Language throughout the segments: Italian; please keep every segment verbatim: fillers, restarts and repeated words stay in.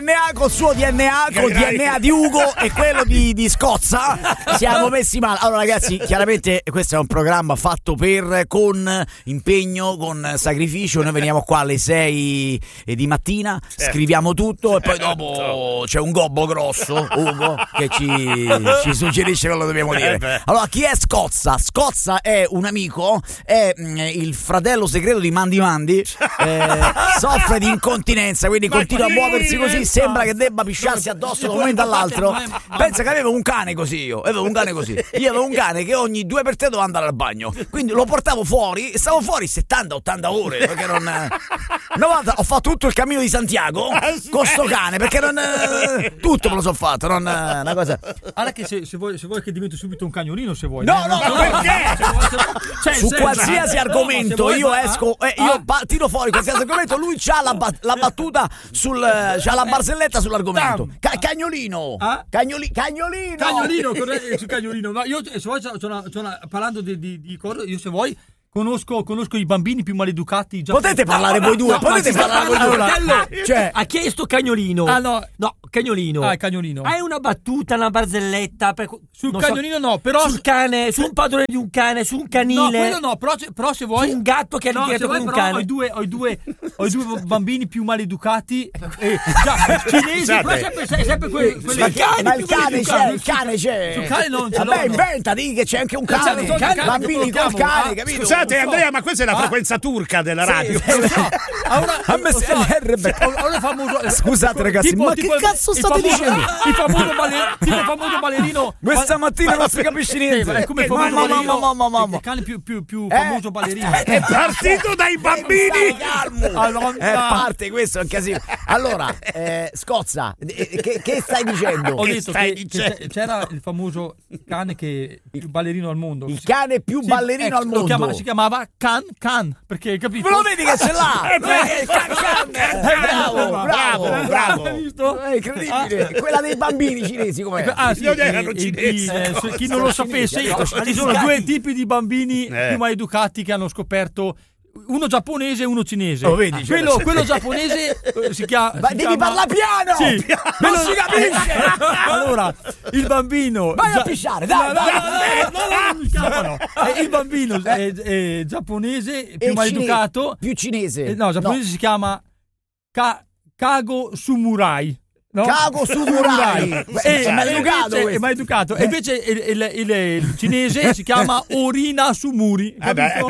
D N A col suo D N A, col D N A di Ugo e quello di, di Scozza. Siamo messi male. Allora ragazzi, chiaramente questo è un programma fatto per, con impegno, con sacrificio. Noi veniamo qua alle sei di mattina, certo. Scriviamo tutto, certo. E poi dopo c'è un gobbo grosso, Ugo, che ci, ci suggerisce quello che dobbiamo dire. Allora, chi è Scozza? Scozza è un amico, è mh, il fratello segreto di Mandi Mandi, eh, soffre di incontinenza, quindi ma continua a muoversi così, sembra che debba pisciarsi addosso da un momento all'altro. Pensa che avevo un cane così io, avevo un cane così. Io avevo un cane che ogni due per tre doveva andare al bagno, quindi lo portavo fuori e stavo fuori settanta ottanta ore, perché non novanta, ho fatto tutto il cammino di Santiago con sto cane, perché non tutto me lo so fatto, non una cosa. Allora che se, se, vuoi, se vuoi che diventi subito un cagnolino, se vuoi. No, no, no, perché? Cioè, su qualsiasi argomento no, io esco, eh, io ah. pa- tiro fuori qualsiasi argomento, lui c'ha la, ba- la battuta sul c'ha la barzelletta sull'argomento. Ca- cagnolino. Ah? Cagnoli- cagnolino. Cagnolino, su cagnolino. Ma io se vuoi c'ho una, c'ho una, parlando di, di, di cose, io se vuoi Conosco, conosco i bambini più maleducati. Già potete parlare voi due? No, potete parlare voi due? Allora, cioè, ha chiesto cagnolino. Ah, no. No, cagnolino. Ah, cagnolino. Hai una battuta, una barzelletta? Per... Sul cagnolino so, no, però. Sul cane, su un padrone di un cane, su un canile. No, quello no, però, però se vuoi. Su un gatto che ha no, litigato con un però cane. Ho i due, ho i due, ho i due bambini più maleducati. Eh, già, cinesi, però sempre, sempre que, quelle ma, cani ma il cane c'è, il cane c'è. Sul cane non ce l'ho. Vabbè, inventa, di che c'è anche un cane. cane bambini col cane, capito? Scusate, Andrea, ma questa è la frequenza turca della radio. Sì, sì, sì. Ora, a me so, ora famoso, scusate ragazzi, tipo, ma tipo che cazzo state famoso, dicendo? Il famoso ballerino, tipo il famoso ballerino. Questa mattina non si capisce niente. È come il famoso mamma, ballerino, mamma, mamma. il cane più, più, più eh? famoso ballerino. È partito dai bambini. Allora, è parte, questo è un casino. Allora, eh, Scozza, che, che stai dicendo? Ho detto che, dicendo? che c'era il famoso cane che più ballerino al mondo. Il cane più sì, ballerino ecco, al mondo. Chiama, si chiamava Can Can, perché capito? Ma lo vedi che ce l'ha? Eh, can, can. Eh, bravo, bravo, bravo. Hai visto? È incredibile. Ah. Quella dei bambini cinesi com'è? Ah, sì, non erano cinesi. Eh, chi non lo sapesse, ci sono due tipi di bambini eh. più maleducati che hanno scoperto. Uno giapponese e uno cinese. Oh, vedi, quello, quello giapponese eh, si chiama. Ma si devi chiama... parlare piano! Sì. Non si capisce! Allora, il bambino. Vai a pisciare, dai! No, dai, no, no, no, no, no, no. Il bambino è, è giapponese, più e maleducato. Cine... Più cinese. Eh, no, giapponese no. Si chiama Ka... Kago Sumurai. No? Cago su Murai è maleducato, è maleducato. E invece il, il, il, il cinese si chiama Orina su Muri. Eh beh,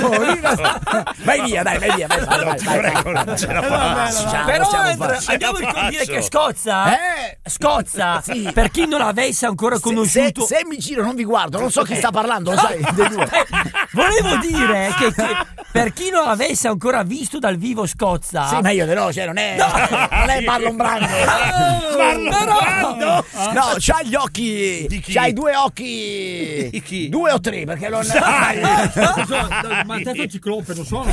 vai via, dai, vai via. Vai, vai, vai, vai, vai. Non ce la faccio. Però andiamo a dire che Scozza, eh? Scozza, sì. Per chi non l'avesse ancora conosciuto, se, se, se mi giro non vi guardo, non so chi sta parlando, lo sai, dei due. Volevo dire che, che per chi non l'avesse ancora visto dal vivo Scozza, sì, ma io no, cioè non è, no. non è Marlon Brando. Però no, c'ha gli occhi, c'hai due occhi, di chi? Due o tre, perché non sai. Ma te sei ciclope, non so.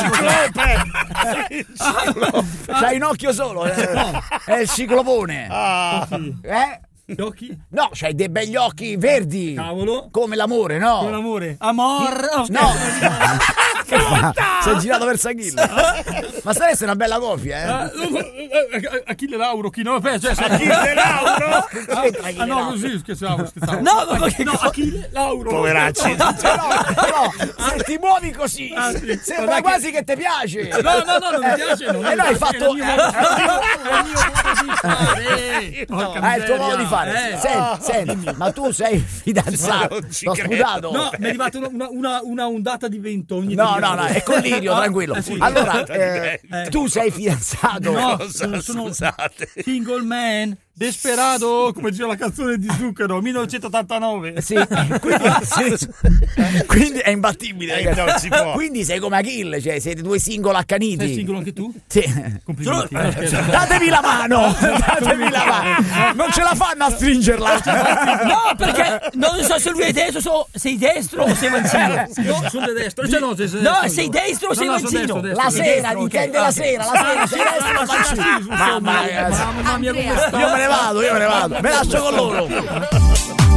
Ciclope. C'hai un occhio solo, è il ciclopone. Eh? Gli occhi? No, c'hai dei begli occhi verdi. Cavolo. Come l'amore, no? Come l'amore. Amor. No. no. Che fa? Sei girato verso Achille. Ma saresti una bella coppia, eh? Achille Lauro, chi no? Cioè, Achille Lauro? Ah no, così scherzavo, scherzavo. No, ma che no, Achille Lauro. Poveracci. No, però, se ti muovi così, ah, sì. Sembra quasi che ti piace. No, no, no, non mi piace. Non e noi hai fatto. È il mio modo di fare. È il tuo modo di fare. Senti, senti, ma tu sei fidanzato. L'ho sputato. No, mi è arrivata una, una, una ondata di vento ogni No, no, no, è con Lirio, tranquillo. Eh, sì. Allora, eh, eh. tu sei fidanzato? No, sono, sono single man, desperado, come diceva la canzone di Zucchero, millenovecentottantanove. Sì, quindi, sì. Quindi è imbattibile. Eh, non si può. Quindi sei come Achille, cioè siete due singolo accaniti. Sei singolo anche tu? Sì. Complimenti. Sono... Datevi la mano, datevi la mano. Non ce la fanno a stringerla. No, perché non so se lui è destro, so, sei destro o sei manzino. No, sono destro. Cioè, no, sei, sei no, sei destro o sei no, no, manzino. Destro, destro, la destro, sera, destro, dipende okay. la sera, la sera, sei destro o manzino. Mamma mia, mamma mia, come sta? Io me ne vado, io me ne vado. Me lascio con loro.